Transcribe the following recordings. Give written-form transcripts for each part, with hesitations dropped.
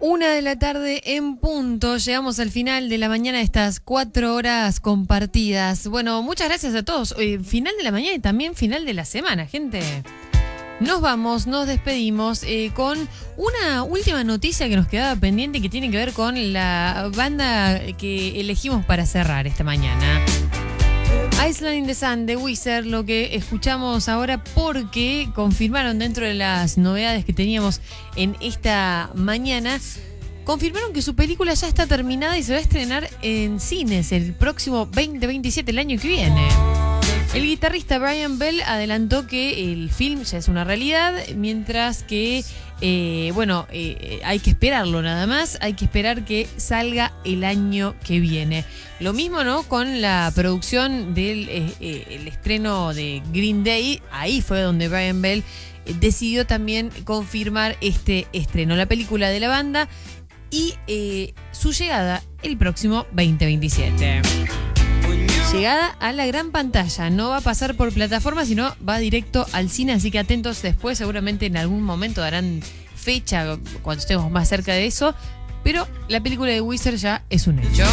1:00 en punto. Llegamos al final de la mañana de estas 4 horas compartidas. Bueno, muchas gracias a todos. Final de la mañana y también final de la semana, gente. Nos vamos, nos despedimos con una última noticia que nos quedaba pendiente que tiene que ver con la banda que elegimos para cerrar esta mañana. Island in the Sun de Weezer, lo que escuchamos ahora porque confirmaron dentro de las novedades que teníamos en esta mañana, confirmaron que su película ya está terminada y se va a estrenar en cines el próximo 2027, el año que viene. El guitarrista Brian Bell adelantó que el film ya es una realidad, mientras que, hay que esperarlo nada más, hay que esperar que salga el año que viene. Lo mismo, ¿no?, con la producción del el estreno de Green Day. Ahí fue donde Brian Bell decidió también confirmar este estreno, la película de la banda y su llegada el próximo 2027. Llegada a la gran pantalla, no va a pasar por plataforma, sino va directo al cine, así que atentos después, seguramente en algún momento darán fecha cuando estemos más cerca de eso, pero la película de Weezer ya es un hecho.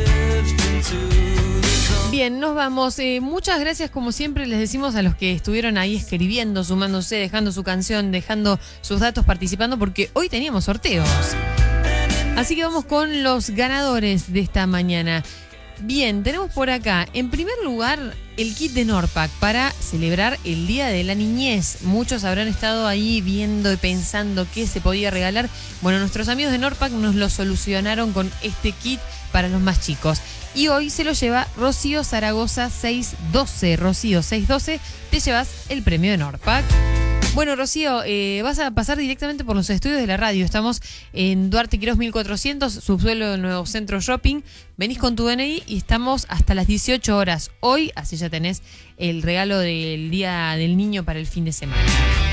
Bien, nos vamos. Muchas gracias, como siempre les decimos a los que estuvieron ahí escribiendo, sumándose, dejando su canción, dejando sus datos, participando, porque hoy teníamos sorteos. Así que vamos con los ganadores de esta mañana. Bien, tenemos por acá, en primer lugar, el kit de Norpac para celebrar el Día de la Niñez. Muchos habrán estado ahí viendo y pensando qué se podía regalar. Bueno, nuestros amigos de Norpac nos lo solucionaron con este kit para los más chicos. Y hoy se lo lleva Rocío Zaragoza 612. Rocío 612, te llevas el premio de Norpac. Bueno, Rocío, vas a pasar directamente por los estudios de la radio. Estamos en Duarte Quirós 1400, subsuelo del Nuevo Centro Shopping. Venís con tu DNI y estamos hasta las 18 horas. Hoy, así ya tenés el regalo del Día del Niño para el fin de semana.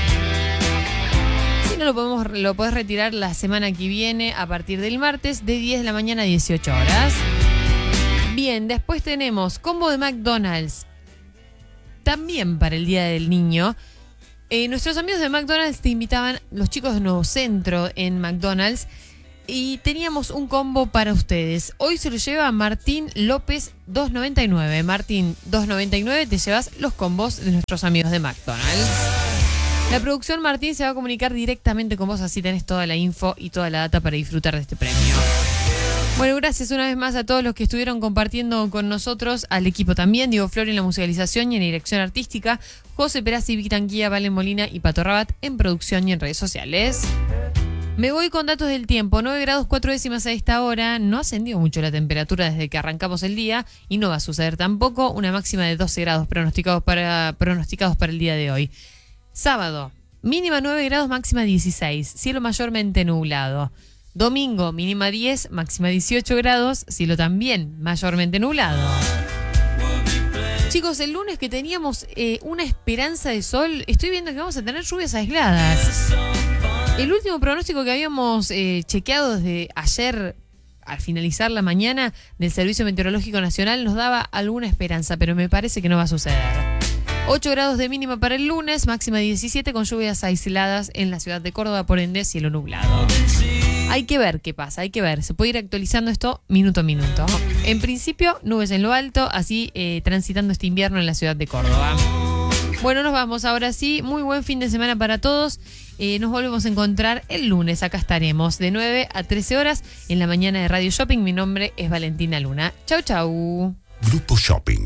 Si no, lo podés retirar la semana que viene a partir del martes de 10 de la mañana a 18 horas. Bien, después tenemos combo de McDonald's, también para el Día del Niño. Nuestros amigos de McDonald's te invitaban, los chicos de Nuevo Centro en McDonald's, y teníamos un combo para ustedes. Hoy se lo lleva Martín López 299. Martín 299, te llevas los combos de nuestros amigos de McDonald's. La producción, Martín, se va a comunicar directamente con vos, así tenés toda la info y toda la data para disfrutar de este premio. Bueno, gracias una vez más a todos los que estuvieron compartiendo con nosotros, al equipo también, Diego Flor en la musicalización y en la dirección artística, José Perazzi, Vicky Tanquía, Valen Molina y Pato Rabat en producción y en redes sociales. Me voy con datos del tiempo, 9 grados 4 décimas a esta hora, no ha ascendido mucho la temperatura desde que arrancamos el día y no va a suceder tampoco, una máxima de 12 grados pronosticados para el día de hoy. Sábado, mínima 9 grados, máxima 16, cielo mayormente nublado. Domingo, mínima 10, máxima 18 grados, cielo también mayormente nublado. Chicos, el lunes que teníamos una esperanza de sol, estoy viendo que vamos a tener lluvias aisladas. El último pronóstico que habíamos chequeado desde ayer, al finalizar la mañana, del Servicio Meteorológico Nacional, nos daba alguna esperanza, pero me parece que no va a suceder. 8 grados de mínima para el lunes, máxima 17, con lluvias aisladas en la ciudad de Córdoba, por ende, cielo nublado. Hay que ver qué pasa, hay que ver. Se puede ir actualizando esto minuto a minuto. En principio, nubes en lo alto, así transitando este invierno en la ciudad de Córdoba. Bueno, nos vamos ahora sí. Muy buen fin de semana para todos. Nos volvemos a encontrar el lunes. Acá estaremos de 9 a 13 horas en la mañana de Radio Shopping. Mi nombre es Valentina Luna. Chau, chau. Grupo Shopping.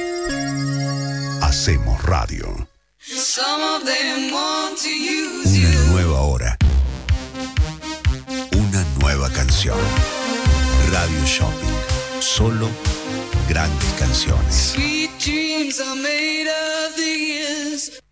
Hacemos radio. Una nueva hora. Una nueva canción. Radio Shopping. Solo grandes canciones. Sweet dreams are made of these.